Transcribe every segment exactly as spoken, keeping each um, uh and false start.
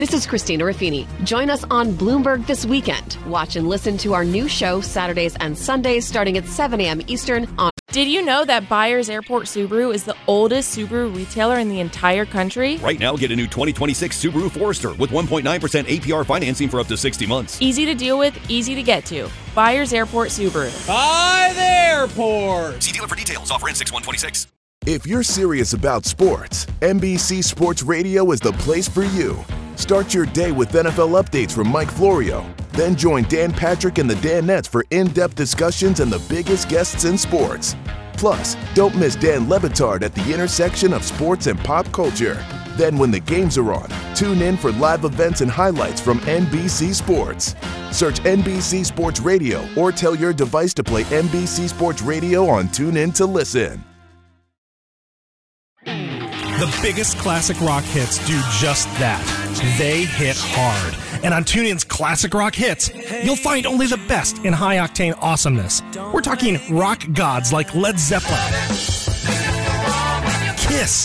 This is Christina Raffini. Join us on Bloomberg this weekend. Watch and listen to our new show Saturdays and Sundays starting at seven a.m. Eastern on... Did you know that Byers Airport Subaru is the oldest Subaru retailer in the entire country? Right now, get a new twenty twenty-six Subaru Forester with one point nine percent A P R financing for up to sixty months. Easy to deal with, easy to get to. Byers Airport Subaru. By the airport! See dealer for details. Offer in six one twenty-six. If you're serious about sports, N B C Sports Radio is the place for you. Start your day with N F L updates from Mike Florio. Then join Dan Patrick and the Danettes for in-depth discussions and the biggest guests in sports. Plus, don't miss Dan Le Batard at the intersection of sports and pop culture. Then when the games are on, tune in for live events and highlights from N B C Sports. Search N B C Sports Radio or tell your device to play N B C Sports Radio on TuneIn to listen. The biggest classic rock hits do just that. They hit hard. And on TuneIn's Classic Rock Hits, you'll find only the best in high-octane awesomeness. We're talking rock gods like Led Zeppelin, Kiss,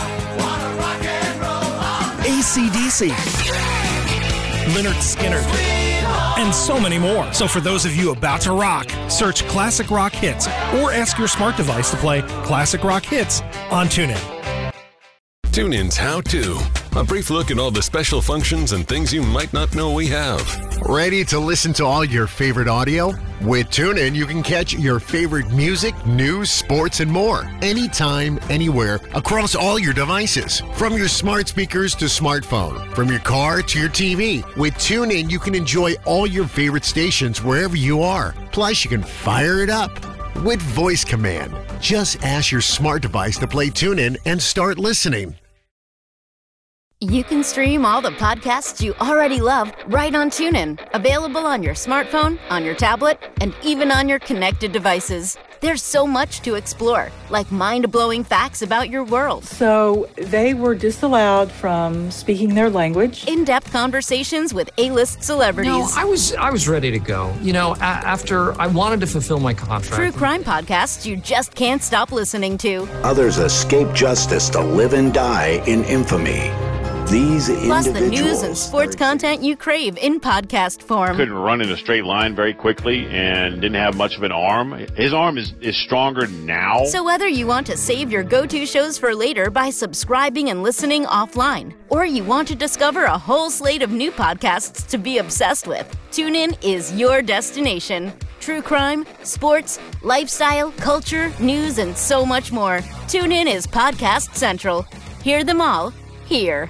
A C D C, Lynyrd Skynyrd, and so many more. So for those of you about to rock, search Classic Rock Hits or ask your smart device to play Classic Rock Hits on TuneIn. TuneIn's How To. A brief look at all the special functions and things you might not know we have. Ready to listen to all your favorite audio? With TuneIn, you can catch your favorite music, news, sports, and more. Anytime, anywhere, across all your devices. From your smart speakers to smartphone. From your car to your T V. With TuneIn, you can enjoy all your favorite stations wherever you are. Plus, you can fire it up with voice command. Just ask your smart device to play TuneIn and start listening. You can stream all the podcasts you already love right on TuneIn. Available on your smartphone, on your tablet, and even on your connected devices. There's so much to explore, like mind-blowing facts about your world. So they were disallowed from speaking their language. In-depth conversations with A-list celebrities. No, I was I was ready to go. You know, a- after I wanted to fulfill my contract. True crime podcasts you just can't stop listening to. Others escape justice to live and die in infamy. These Plus the news and sports content you crave in podcast form. Couldn't run in a straight line very quickly and didn't have much of an arm. His arm is, is stronger now. So whether you want to save your go-to shows for later by subscribing and listening offline, or you want to discover a whole slate of new podcasts to be obsessed with, TuneIn is your destination. True crime, sports, lifestyle, culture, news, and so much more. TuneIn is Podcast Central. Hear them all here.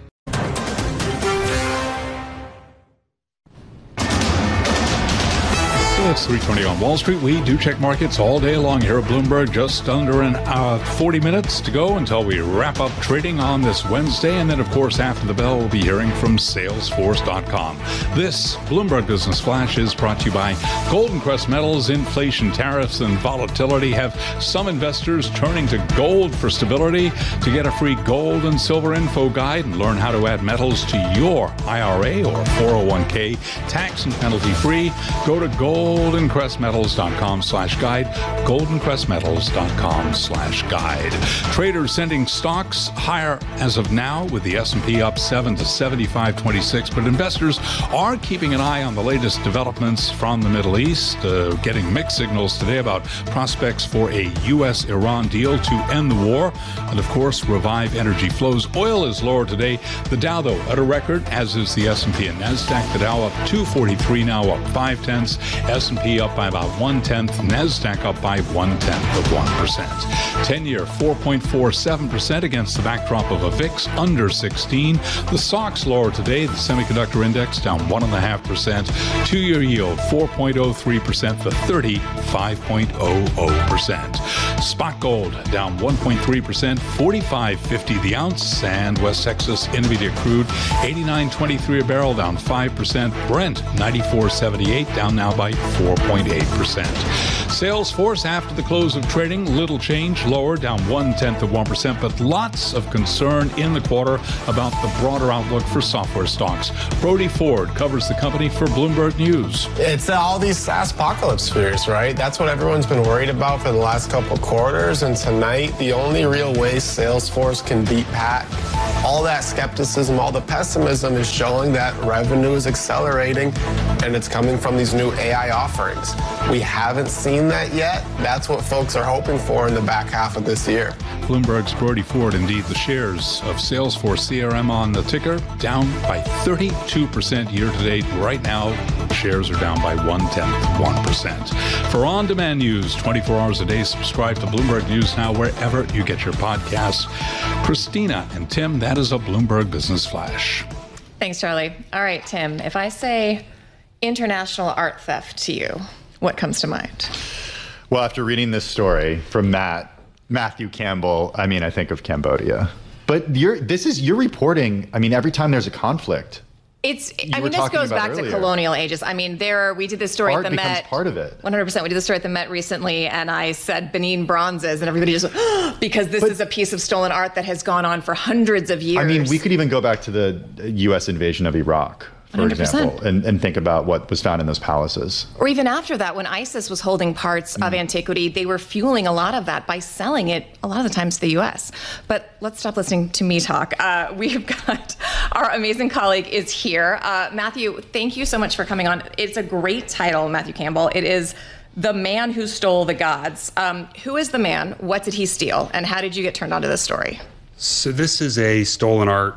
It's three twenty on Wall Street. We do check markets all day long here at Bloomberg. Just under an hour, forty minutes to go until we wrap up trading on this Wednesday. And then, of course, after the bell, we'll be hearing from Salesforce dot com. This Bloomberg Business Flash is brought to you by Golden Crest Metals. Inflation, tariffs, and volatility have some investors turning to gold for stability. To get a free gold and silver info guide and learn how to add metals to your I R A or four oh one k tax and penalty free, go to gold. goldencrestmetals.com slash guide, goldencrestmetals.com slash guide. Traders sending stocks higher as of now, with the S and P up seven to seventy-five twenty-six, but investors are keeping an eye on the latest developments from the Middle East, uh, getting mixed signals today about prospects for a U S Iran deal to end the war and, of course, revive energy flows. Oil is lower today. The Dow, though, at a record, as is the S and P and NASDAQ. The Dow up two forty-three, now up five tenths. S and P up by about one-tenth, NASDAQ up by one-tenth of one percent. ten-year, four point four seven percent against the backdrop of a V I X under sixteen. The S O X lower today, the semiconductor index down one point five percent. Two-year yield, four point oh three percent, the thirty, five point oh oh percent. Spot gold down one point three percent, forty-five fifty the ounce. And West Texas Intermediate crude, eighty-nine twenty-three a barrel, down five percent. Brent, ninety-four seventy-eight, down now by four point eight percent. Salesforce, after the close of trading, little change, lower, down one-tenth of one percent, but lots of concern in the quarter about the broader outlook for software stocks. Brody Ford covers the company for Bloomberg News. It's all these SaaS apocalypse fears, right? That's what everyone's been worried about for the last couple quarters, and tonight, the only real way Salesforce can beat Pat all that skepticism, all the pessimism is showing that revenue is accelerating and it's coming from these new A I offerings. We haven't seen that yet. That's what folks are hoping for in the back half of this year. Bloomberg's Brody Ford, indeed, the shares of Salesforce C R M on the ticker down by thirty-two percent year to date. Right now, shares are down by one-tenth of one percent. For on-demand news, twenty-four hours a day, subscribe to Bloomberg News Now wherever you get your podcasts. Christina and Tim, that is a Bloomberg Business Flash. Thanks, Charlie. All right, Tim, if I say international art theft to you, what comes to mind? Well, after reading this story from Matt, Matthew Campbell, I mean, I think of Cambodia. But you're, this is, you're reporting, I mean, every time there's a conflict. It's, You I were mean, this talking goes about back earlier. to colonial ages. I mean, there, we did this story Art at the becomes Met. part of it. one hundred percent. We did this story at the Met recently, and I said Benin bronzes, and everybody just, oh, because this But- is a piece of stolen art that has gone on for hundreds of years. I mean, we could even go back to the U S invasion of Iraq, for one hundred percent. example, and, and think about what was found in those palaces. Or even after that, when ISIS was holding parts of antiquity, they were fueling a lot of that by selling it a lot of the times to the U S. But let's stop listening to me talk. Uh, we've got our amazing colleague is here. Uh, Matthew, thank you so much for coming on. It's a great title, Matthew Campbell. It is The Man Who Stole the Gods. Um, who is the man? What did he steal? And how did you get turned on to this story? So this is a stolen art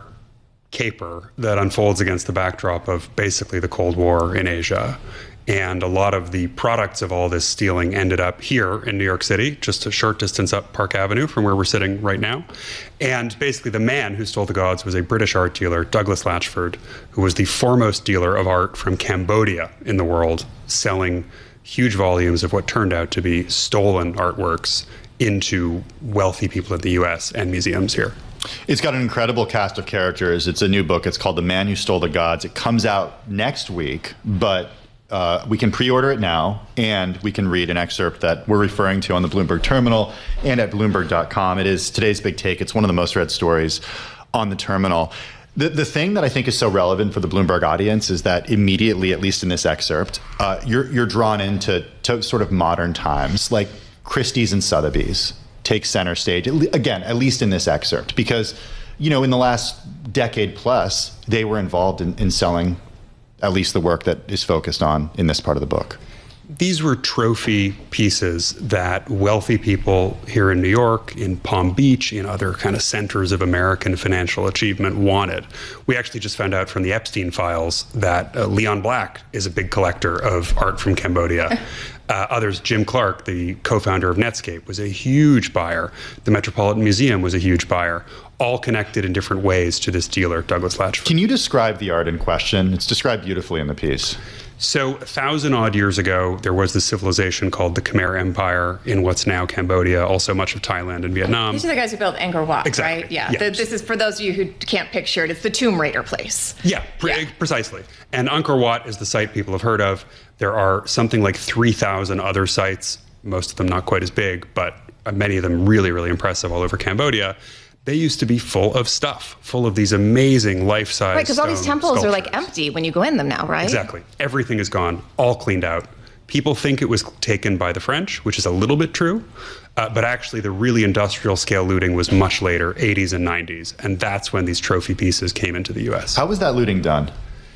caper that unfolds against the backdrop of basically the Cold War in Asia. And a lot of the products of all this stealing ended up here in New York City, just a short distance up Park Avenue from where we're sitting right now. And basically the man who stole the gods was a British art dealer, Douglas Latchford, who was the foremost dealer of art from Cambodia in the world, selling huge volumes of what turned out to be stolen artworks into wealthy people in the U S and museums here. It's got an incredible cast of characters. It's a new book. It's called The Man Who Stole the Gods. It comes out next week, but uh, we can pre-order it now, and we can read an excerpt that we're referring to on the Bloomberg Terminal and at Bloomberg dot com. It is today's big take. It's one of the most read stories on the Terminal. The, the thing that I think is so relevant for the Bloomberg audience is that immediately, at least in this excerpt, uh, you're, you're drawn into to sort of modern times, like Christie's and Sotheby's take center stage, again, at least in this excerpt, because, you know, in the last decade plus, they were involved in, in selling at least the work that is focused on in this part of the book. These were trophy pieces that wealthy people here in New York, in Palm Beach, in other kind of centers of American financial achievement wanted. We actually just found out from the Epstein files that uh, Leon Black is a big collector of art from Cambodia. Uh, others, Jim Clark, the co-founder of Netscape, was a huge buyer. The Metropolitan Museum was a huge buyer, all connected in different ways to this dealer, Douglas Latchford. Can you describe the art in question? It's described beautifully in the piece. So a thousand odd years ago, there was this civilization called the Khmer Empire in what's now Cambodia, also much of Thailand and Vietnam. These are the guys who built Angkor Wat, Exactly. right? Yeah. Yeah. The, this is for those of you who can't picture it. It's the Tomb Raider place. Yeah, pre- precisely. And Angkor Wat is the site people have heard of. There are something like three thousand other sites, most of them not quite as big, but many of them really, really impressive all over Cambodia. They used to be full of stuff, full of these amazing life-size Right, because all these stone temples are sculptures. like empty when you go in them now, right? Exactly. Everything is gone, all cleaned out. People think it was taken by the French, which is a little bit true, uh, but actually the really industrial scale looting was much later, eighties and nineties, and that's when these trophy pieces came into the U S. How was that looting done?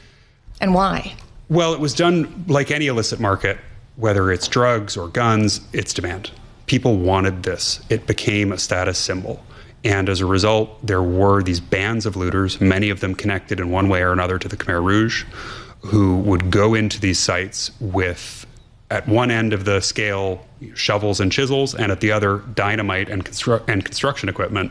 And why? Well, it was done like any illicit market, whether it's drugs or guns, it's demand. People wanted this. It became a status symbol. And as a result, there were these bands of looters, many of them connected in one way or another to the Khmer Rouge, who would go into these sites with, at one end of the scale, shovels and chisels, and at the other, dynamite and, constru- and construction equipment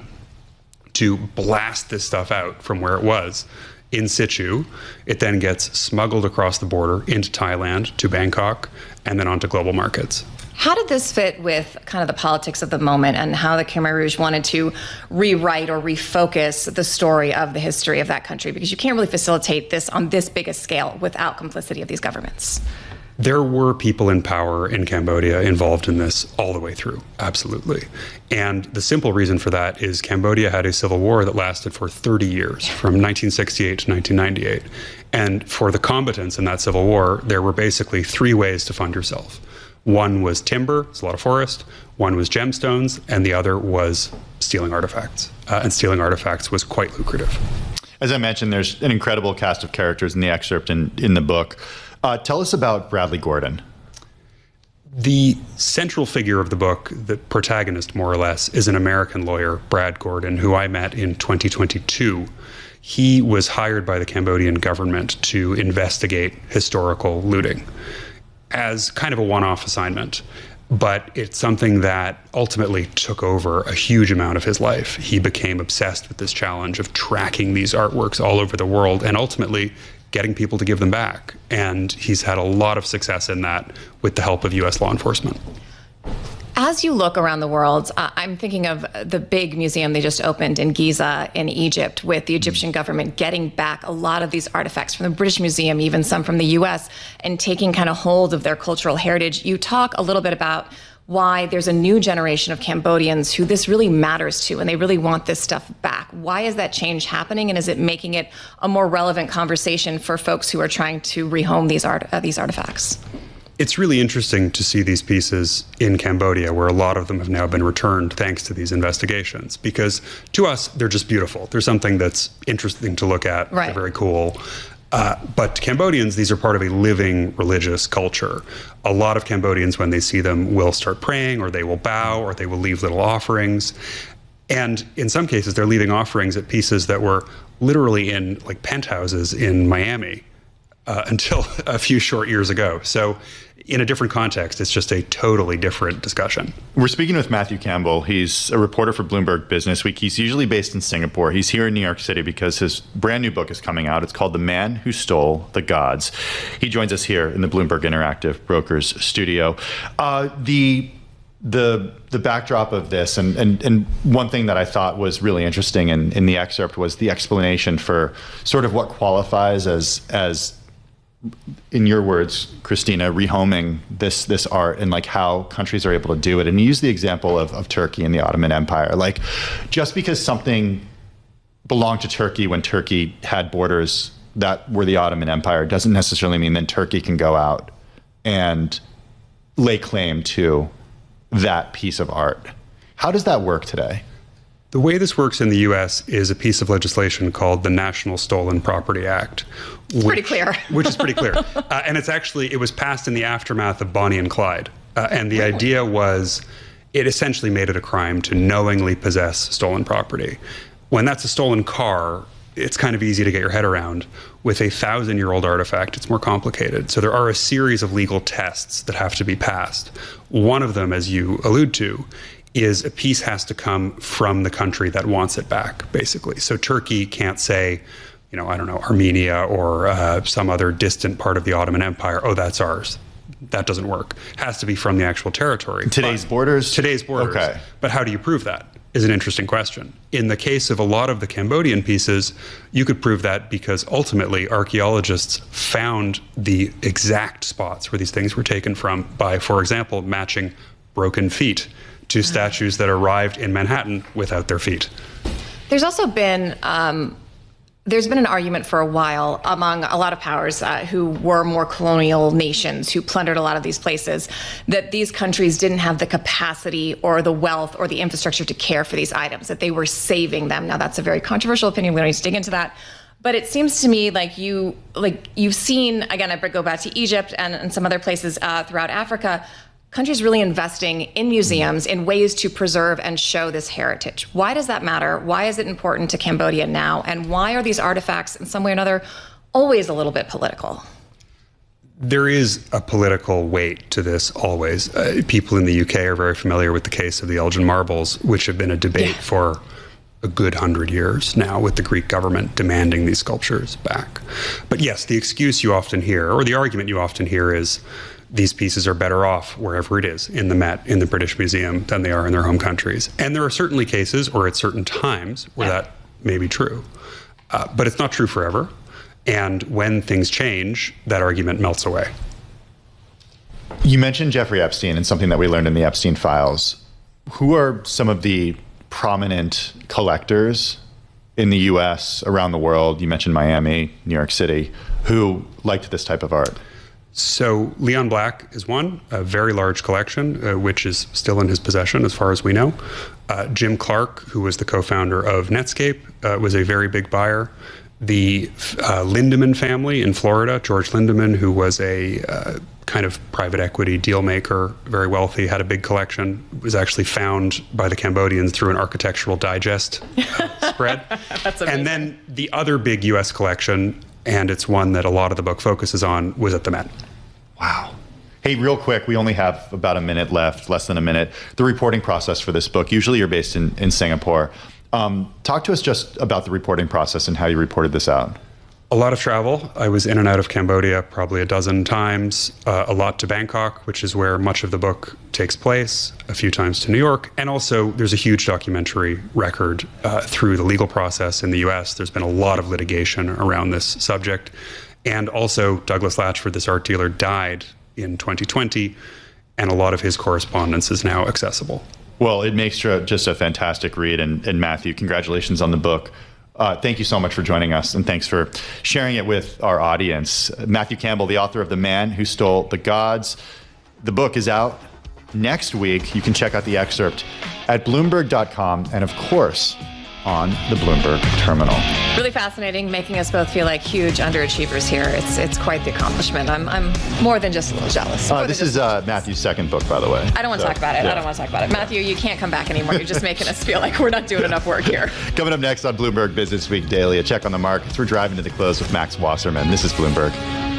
to blast this stuff out from where it was in situ. It then gets smuggled across the border into Thailand, to Bangkok, and then onto global markets. How did this fit with kind of the politics of the moment and how the Khmer Rouge wanted to rewrite or refocus the story of the history of that country? Because you can't really facilitate this on this big a scale without complicity of these governments. There were people in power in Cambodia involved in this all the way through, absolutely. And the simple reason for that is Cambodia had a civil war that lasted for thirty years, from nineteen sixty-eight to nineteen ninety-eight. And for the combatants in that civil war, there were basically three ways to fund yourself. One was timber, it's a lot of forest. One was gemstones, and the other was stealing artifacts. Uh, and stealing artifacts was quite lucrative. As I mentioned, there's an incredible cast of characters in the excerpt and in the book. Uh, tell us about Bradley Gordon. The central figure of the book, the protagonist more or less, is an American lawyer, Brad Gordon, who I met in twenty twenty-two. He was hired by the Cambodian government to investigate historical looting as kind of a one-off assignment. But it's something that ultimately took over a huge amount of his life. He became obsessed with this challenge of tracking these artworks all over the world and ultimately getting people to give them back. And he's had a lot of success in that with the help of U S law enforcement. As you look around the world, uh, I'm thinking of the big museum they just opened in Giza in Egypt, with the Egyptian government getting back a lot of these artifacts from the British Museum, even some from the U S, and taking kind of hold of their cultural heritage. You talk a little bit about why there's a new generation of Cambodians who this really matters to, and they really want this stuff back. Why is that change happening, and is it making it a more relevant conversation for folks who are trying to rehome these art uh, these artifacts? It's really interesting to see these pieces in Cambodia, where a lot of them have now been returned thanks to these investigations, because to us, they're just beautiful. There's something that's interesting to look at. Right. They're very cool. Uh, but to Cambodians, these are part of a living religious culture. A lot of Cambodians, when they see them, will start praying, or they will bow, or they will leave little offerings. And in some cases, they're leaving offerings at pieces that were literally in like penthouses in Miami uh, until a few short years ago. So in a different context, it's just a totally different discussion. We're speaking with Matthew Campbell. He's a reporter for Bloomberg Business Week. He's usually based in Singapore. He's here in New York City because his brand new book is coming out. It's called The Man Who Stole the Gods. He joins us here in the Bloomberg Interactive Brokers studio. Uh, the the the backdrop of this, and, and, and one thing that I thought was really interesting in, in the excerpt was the explanation for sort of what qualifies as as in your words, Christina, rehoming this this art, and like how countries are able to do it. And you use the example of, of Turkey and the Ottoman Empire. Like, just because something belonged to Turkey when Turkey had borders that were the Ottoman Empire doesn't necessarily mean that Turkey can go out and lay claim to that piece of art. How does that work today? The way this works in the U S is a piece of legislation called the National Stolen Property Act. It's pretty clear. Which is pretty clear. Uh, and it's actually, it was passed in the aftermath of Bonnie and Clyde. Uh, and the really? idea was, it essentially made it a crime to knowingly possess stolen property. When that's a stolen car, it's kind of easy to get your head around. With a thousand-year-old artifact, it's more complicated. So there are a series of legal tests that have to be passed. One of them, as you allude to, is a piece has to come from the country that wants it back, basically. So Turkey can't say, you know, I don't know, Armenia or uh, some other distant part of the Ottoman Empire, oh, that's ours. That doesn't work. It has to be from the actual territory. Today's but, borders? Today's borders. Okay. But how do you prove that is an interesting question. In the case of a lot of the Cambodian pieces, you could prove that because ultimately archaeologists found the exact spots where these things were taken from by, for example, matching broken feet to statues that arrived in Manhattan without their feet. There's also been um, there's been an argument for a while among a lot of powers uh, who were more colonial nations who plundered a lot of these places, that these countries didn't have the capacity or the wealth or the infrastructure to care for these items, that they were saving them. Now, that's a very controversial opinion. We don't need to dig into that. But it seems to me like you like you've seen, again, I go back to Egypt and, and some other places uh, throughout Africa, countries really investing in museums in ways to preserve and show this heritage. Why does that matter? Why is it important to Cambodia now? And why are these artifacts, in some way or another, always a little bit political? There is a political weight to this always. Uh, people in the U K are very familiar with the case of the Elgin Marbles, which have been a debate yeah. for a good hundred years now, with the Greek government demanding these sculptures back. But yes, the excuse you often hear, or the argument you often hear, is these pieces are better off wherever it is, in the Met, in the British Museum, than they are in their home countries. And there are certainly cases, or at certain times, where yeah. that may be true. Uh, but it's not true forever. And when things change, that argument melts away. You mentioned Jeffrey Epstein and something that we learned in the Epstein files. Who are some of the prominent collectors in the U S, around the world? You mentioned Miami, New York City, who liked this type of art. So Leon Black is one, a very large collection, uh, which is still in his possession as far as we know. Uh, Jim Clark, who was the co-founder of Netscape, uh, was a very big buyer. The uh, Lindemann family in Florida, George Lindemann, who was a uh, kind of private equity deal maker, very wealthy, had a big collection, was actually found by the Cambodians through an Architectural Digest uh, spread. That's amazing. And then the other big U S collection, and it's one that a lot of the book focuses on, was at the Met. Wow. Hey, real quick, we only have about a minute left, less than a minute. The reporting process for this book, usually you're based in, in Singapore. Um, talk to us just about the reporting process and how you reported this out. A lot of travel. I was in and out of Cambodia probably a dozen times, uh, a lot to Bangkok, which is where much of the book takes place, a few times to New York. And also there's a huge documentary record uh, through the legal process in the U S. There's been a lot of litigation around this subject. And also Douglas Latchford, this art dealer, died in twenty twenty, and a lot of his correspondence is now accessible. Well, it makes just a fantastic read. And, and Matthew, congratulations on the book. Uh, thank you so much for joining us, and thanks for sharing it with our audience. Matthew Campbell, the author of The Man Who Stole the Gods. The book is out next week. You can check out the excerpt at Bloomberg dot com and, of course, on the Bloomberg terminal. Really fascinating, making us both feel like huge underachievers here. It's it's quite the accomplishment. I'm I'm more than just a little jealous. Uh, this is uh, Matthew's second book, by the way. I don't want to so, talk about it. Yeah. I don't want to talk about it. Matthew, you can't come back anymore. You're just making us feel like we're not doing enough work here. Coming up next on Bloomberg Business Week Daily, a check on the markets. We're driving to the close with Max Wasserman. This is Bloomberg.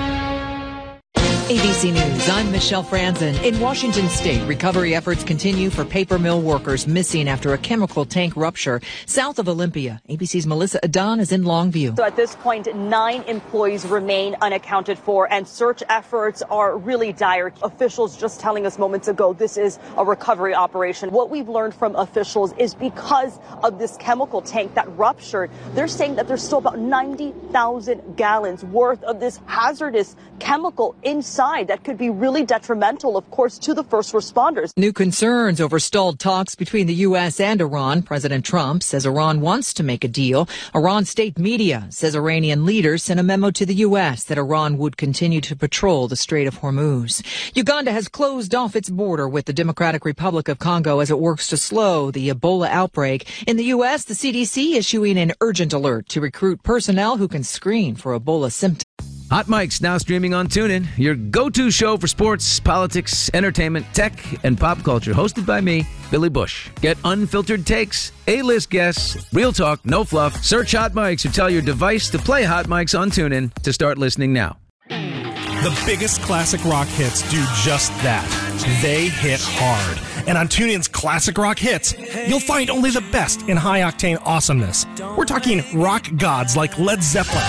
A B C News, I'm Michelle Franzen. In Washington state, recovery efforts continue for paper mill workers missing after a chemical tank rupture south of Olympia. A B C's Melissa Adon is in Longview. So at this point, nine employees remain unaccounted for, and search efforts are really dire. Officials just telling us moments ago this is a recovery operation. What we've learned from officials is because of this chemical tank that ruptured, they're saying that there's still about ninety thousand gallons worth of this hazardous chemical inside that could be really detrimental, of course, to the first responders. New concerns over stalled talks between the U S and Iran. President Trump says Iran wants to make a deal. Iran state media says Iranian leaders sent a memo to the U S that Iran would continue to patrol the Strait of Hormuz. Uganda has closed off its border with the Democratic Republic of Congo as it works to slow the Ebola outbreak. In the U S, the C D C issuing an urgent alert to recruit personnel who can screen for Ebola symptoms. Hot Mic's now streaming on TuneIn, your go-to show for sports, politics, entertainment, tech, and pop culture. Hosted by me, Billy Bush. Get unfiltered takes, A-list guests, real talk, no fluff. Search Hot Mics or tell your device to play Hot Mics on TuneIn to start listening now. The biggest classic rock hits do just that. They hit hard. And on TuneIn's Classic Rock Hits, you'll find only the best in high-octane awesomeness. We're talking rock gods like Led Zeppelin,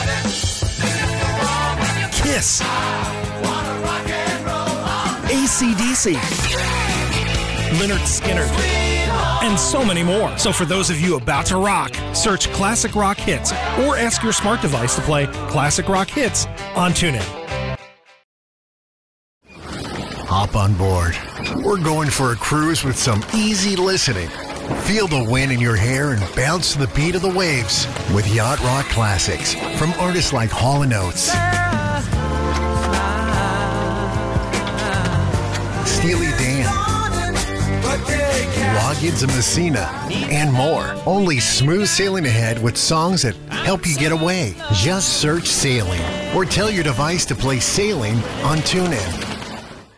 Kiss, A C D C, Lynyrd Skynyrd, and so many more. So for those of you about to rock, search Classic Rock Hits or ask your smart device to play Classic Rock Hits on TuneIn. Hop on board. We're going for a cruise with some easy listening. Feel the wind in your hair and bounce to the beat of the waves with Yacht Rock Classics from artists like Hall and Oates, Steely Dan, Loggins and Messina, and more. Only smooth sailing ahead with songs that help you get away. Just search Sailing or tell your device to play Sailing on TuneIn.